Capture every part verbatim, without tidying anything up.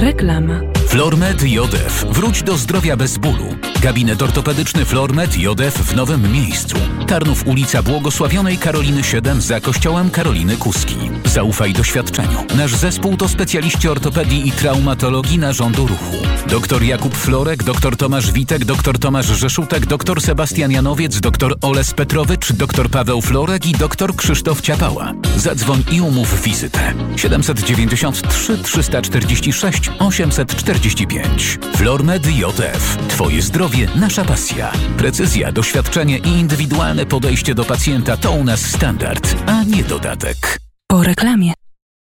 Reklama. Flormed J F. Wróć do zdrowia bez bólu. Gabinet ortopedyczny Flormed J F w nowym miejscu. Tarnów, ulica Błogosławionej Karoliny siedem za kościołem Karoliny Kuski. Zaufaj doświadczeniu. Nasz zespół to specjaliści ortopedii i traumatologii narządu ruchu. Doktor Jakub Florek, doktor Tomasz Witek, doktor Tomasz Rzeszutek, doktor Sebastian Janowiec, doktor Oles Petrowicz, doktor Paweł Florek i doktor Krzysztof Ciapała. Zadzwoń i umów wizytę. siedemset dziewięćdziesiąt trzy trzysta czterdzieści sześć osiemset czterdzieści pięć. Flormed J F. Twoje zdrowie, nasza pasja. Precyzja, doświadczenie i indywidualne podejście do pacjenta to u nas standard, a nie dodatek. Po reklamie.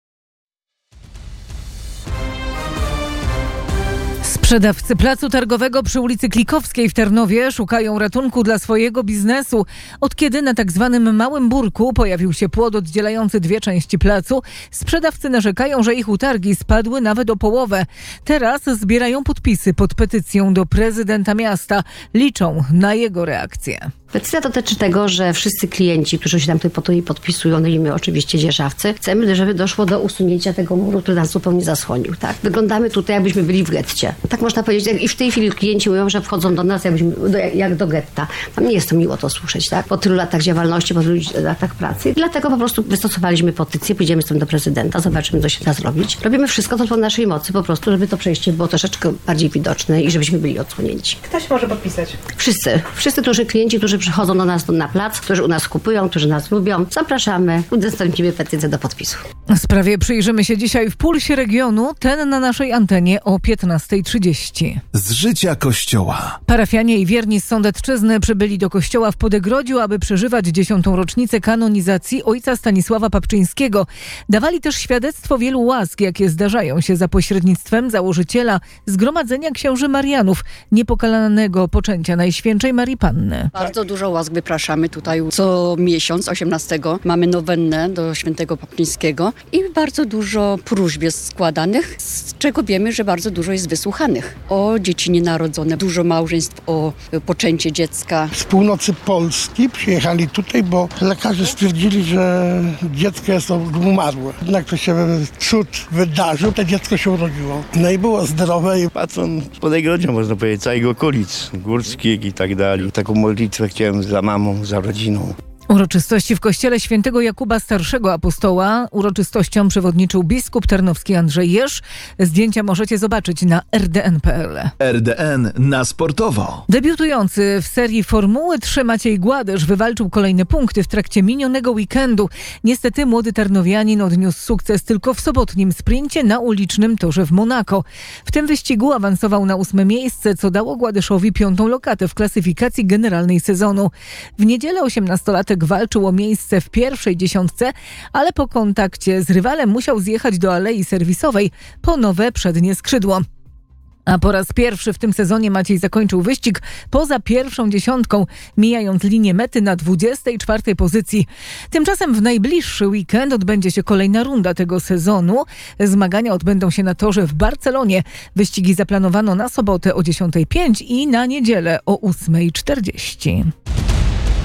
Sprzedawcy placu targowego przy ulicy Klikowskiej w Tarnowie szukają ratunku dla swojego biznesu. Od kiedy na tak zwanym Małym Burku pojawił się płot oddzielający dwie części placu, sprzedawcy narzekają, że ich utargi spadły nawet o połowę. Teraz zbierają podpisy pod petycją do prezydenta miasta. Liczą na jego reakcję. Petycja dotyczy tego, że wszyscy klienci, którzy się tam tutaj podpisują, no i my oczywiście dzierżawcy, chcemy, żeby doszło do usunięcia tego muru, który nas zupełnie zasłonił. Tak? Wyglądamy tutaj, jakbyśmy byli w getcie. Tak można powiedzieć. I w tej chwili klienci mówią, że wchodzą do nas jakbyśmy, do, jak do getta. Tam nie jest to miło to słyszeć, tak? Po tylu latach działalności, po tylu latach pracy. I dlatego po prostu wystosowaliśmy petycję, pójdziemy z tym do prezydenta, zobaczymy, co się da zrobić. Robimy wszystko, co po naszej mocy, po prostu, żeby to przejście było troszeczkę bardziej widoczne i żebyśmy byli odsłonięci. Kto się może podpisać? Wszyscy. Wszyscy, którzy klienci, którzy przychodzą do nas na plac, którzy u nas kupują, którzy nas lubią. Zapraszamy, udostępnimy petycję do podpisu. Sprawie przyjrzymy się dzisiaj w Pulsie Regionu, ten na naszej antenie o piętnasta trzydzieści. Z życia Kościoła. Parafianie i wierni z Sądecczyzny przybyli do kościoła w Podegrodziu, aby przeżywać dziesiątą rocznicę kanonizacji ojca Stanisława Papczyńskiego. Dawali też świadectwo wielu łask, jakie zdarzają się za pośrednictwem założyciela Zgromadzenia Księży Marianów, niepokalanego poczęcia Najświętszej Marii Panny. Bardzo dużo łask wypraszamy tutaj co miesiąc, osiemnastego mamy nowennę do świętego Papczyńskiego i bardzo dużo próśb jest składanych, z czego wiemy, że bardzo dużo jest wysłuchanych. O dzieci nienarodzone, dużo małżeństw, o poczęcie dziecka. Z północy Polski przyjechali tutaj, bo lekarze stwierdzili, że dziecko jest umarłe. Jednak to się cud wydarzył, to dziecko się urodziło. No i było zdrowe. Patron Podegrodzia, można powiedzieć, całych okolic górskich i tak dalej. Taką modlitwę chciałem za mamą, za rodziną. Uroczystości w kościele świętego Jakuba Starszego Apostoła. Uroczystościom przewodniczył biskup tarnowski Andrzej Jerz. Zdjęcia możecie zobaczyć na r d n kropka p l. R D N na sportowo. Debiutujący w serii Formuły trzy Maciej Gładysz wywalczył kolejne punkty w trakcie minionego weekendu. Niestety młody tarnowianin odniósł sukces tylko w sobotnim sprincie na ulicznym torze w Monako. W tym wyścigu awansował na ósme miejsce, co dało Gładyszowi piątą lokatę w klasyfikacji generalnej sezonu. W niedzielę osiemnastolatek walczył o miejsce w pierwszej dziesiątce, ale po kontakcie z rywalem musiał zjechać do alei serwisowej po nowe przednie skrzydło. A po raz pierwszy w tym sezonie Maciej zakończył wyścig poza pierwszą dziesiątką, mijając linię mety na dwudziestej czwartej pozycji. Tymczasem w najbliższy weekend odbędzie się kolejna runda tego sezonu. Zmagania odbędą się na torze w Barcelonie. Wyścigi zaplanowano na sobotę o dziesiątej pięć i na niedzielę o ósmej czterdzieści.